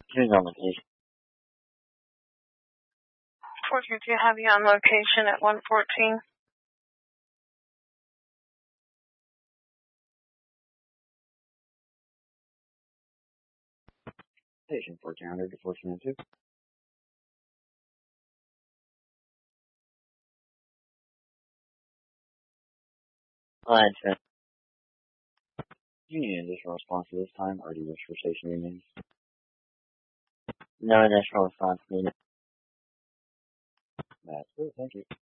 Who's on location? 432 have you on location at 114. Station 1400 to 1402. Alright, sir. Do you need an additional response at this time, or do you wish for station names? No additional response needed. That's good, thank you.